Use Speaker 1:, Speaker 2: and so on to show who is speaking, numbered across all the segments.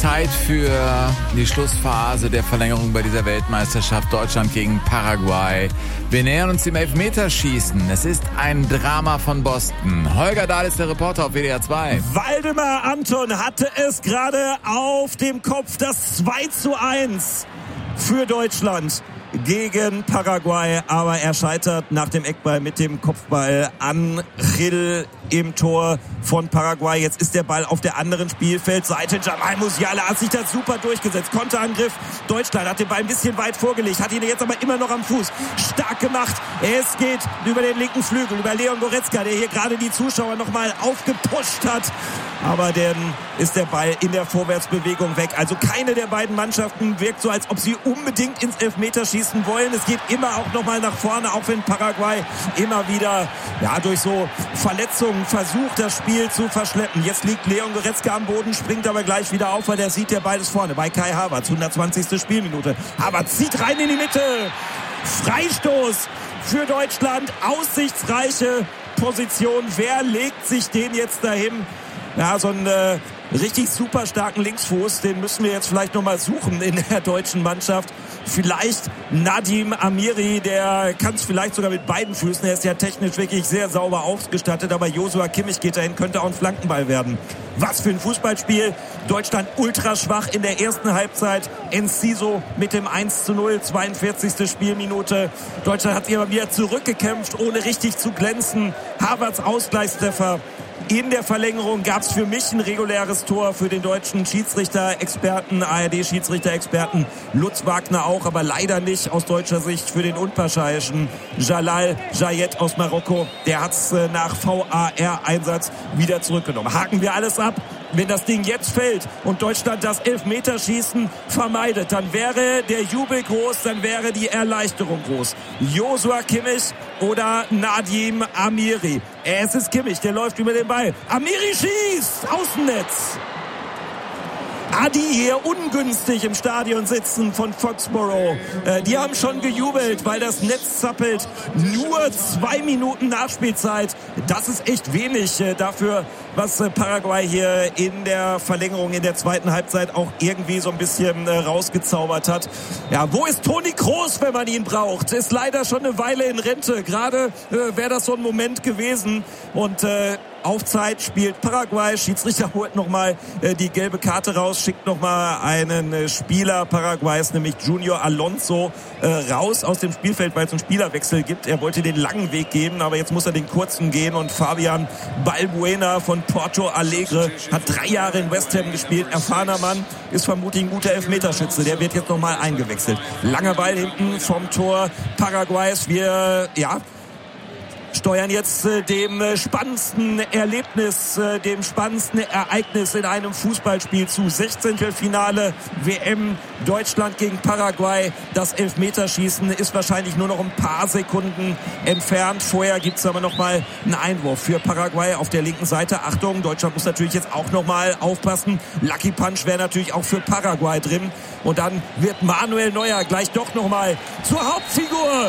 Speaker 1: Zeit für die Schlussphase der Verlängerung bei dieser Weltmeisterschaft. Deutschland gegen Paraguay. Wir nähern uns dem Elfmeterschießen. Es ist ein Drama von Boston. Holger Dahl ist der Reporter auf WDR 2.
Speaker 2: Waldemar Anton hatte es gerade auf dem Kopf. Das 2:1 für Deutschland gegen Paraguay, aber er scheitert nach dem Eckball mit dem Kopfball an Gil im Tor von Paraguay. Jetzt ist der Ball auf der anderen Spielfeldseite. Jamal Musiala hat sich da super durchgesetzt. Konterangriff. Deutschland hat den Ball ein bisschen weit vorgelegt, hat ihn jetzt aber immer noch am Fuß. Stark gemacht. Es geht über den linken Flügel, über Leon Goretzka, der hier gerade die Zuschauer nochmal aufgepusht hat. Aber dann ist der Ball in der Vorwärtsbewegung weg. Also keine der beiden Mannschaften wirkt so, als ob sie unbedingt ins Elfmeterschießen wollen. Es geht immer auch nochmal nach vorne, auch wenn Paraguay immer wieder durch so Verletzungen versucht, das Spiel zu verschleppen. Jetzt liegt Leon Goretzka am Boden, springt aber gleich wieder auf, weil der sieht, der Ball ist vorne bei Kai Havertz. 120. Spielminute. Havertz zieht rein in die Mitte. Freistoß für Deutschland. Aussichtsreiche Position. Wer legt sich den jetzt dahin? Ja, so einen richtig super starken Linksfuß, den müssen wir jetzt vielleicht nochmal suchen in der deutschen Mannschaft. Vielleicht Nadim Amiri, der kann es vielleicht sogar mit beiden Füßen. Er ist ja technisch wirklich sehr sauber ausgestattet, aber Joshua Kimmich geht dahin, könnte auch ein Flankenball werden. Was für ein Fußballspiel. Deutschland ultra schwach in der ersten Halbzeit. Enciso mit dem 1:0, 42. Spielminute. Deutschland hat sich aber wieder zurückgekämpft, ohne richtig zu glänzen. Havertz Ausgleichstreffer. In der Verlängerung gab es für mich ein reguläres Tor für den deutschen Schiedsrichter-Experten, ARD-Schiedsrichter-Experten Lutz Wagner auch, aber leider nicht aus deutscher Sicht für den unparteiischen Jalal Jayet aus Marokko. Der hat es nach VAR-Einsatz wieder zurückgenommen. Haken wir alles ab. Wenn das Ding jetzt fällt und Deutschland das Elfmeterschießen vermeidet, dann wäre der Jubel groß, dann wäre die Erleichterung groß. Joshua Kimmich oder Nadim Amiri. Es ist Kimmich, der läuft über den Ball. Amiri schießt! Außennetz! Adi hier ungünstig im Stadion sitzen von Foxborough. Die haben schon gejubelt, weil das Netz zappelt. Nur 2 Minuten Nachspielzeit. Das ist echt wenig dafür, was Paraguay hier in der Verlängerung, in der zweiten Halbzeit auch irgendwie so ein bisschen rausgezaubert hat. Ja, wo ist Toni Kroos, wenn man ihn braucht? Ist leider schon eine Weile in Rente. Gerade wäre das so ein Moment gewesen. Und auf Zeit spielt Paraguay. Schiedsrichter holt nochmal die gelbe Karte raus, schickt nochmal einen Spieler Paraguays, nämlich Junior Alonso, raus aus dem Spielfeld, weil es einen Spielerwechsel gibt. Er wollte den langen Weg geben, aber jetzt muss er den kurzen gehen. Und Fabian Balbuena von Porto Alegre hat 3 Jahre in West Ham gespielt. Erfahrener Mann, ist vermutlich ein guter Elfmeterschütze. Der wird jetzt nochmal eingewechselt. Langer Ball hinten vom Tor Paraguays. Wir, steuern jetzt dem spannendsten Erlebnis, dem spannendsten Ereignis in einem Fußballspiel zu. 16. Finale WM Deutschland gegen Paraguay. Das Elfmeterschießen ist wahrscheinlich nur noch ein paar Sekunden entfernt. Vorher gibt es aber noch mal einen Einwurf für Paraguay auf der linken Seite. Achtung, Deutschland muss natürlich jetzt auch noch mal aufpassen. Lucky Punch wäre natürlich auch für Paraguay drin. Und dann wird Manuel Neuer gleich doch noch mal zur Hauptfigur.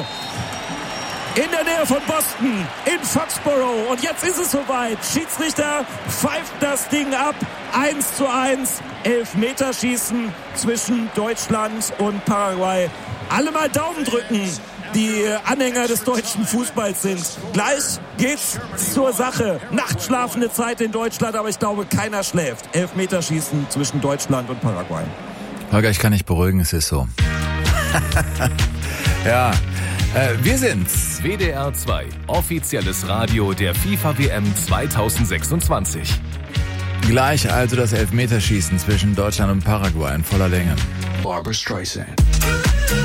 Speaker 2: In der Nähe von Boston, in Foxborough. Und jetzt ist es soweit. Schiedsrichter pfeift das Ding ab. 1:1. Elfmeterschießen zwischen Deutschland und Paraguay. Alle mal Daumen drücken, die Anhänger des deutschen Fußballs sind. Gleich geht's zur Sache. Nachtschlafende Zeit in Deutschland, aber ich glaube, keiner schläft. Elfmeterschießen zwischen Deutschland und Paraguay.
Speaker 1: Holger, ich kann dich beruhigen, es ist so. Ja. Wir sind's.
Speaker 3: WDR 2, offizielles Radio der FIFA-WM 2026.
Speaker 1: Gleich also das Elfmeterschießen zwischen Deutschland und Paraguay in voller Länge.
Speaker 4: Barbra Streisand.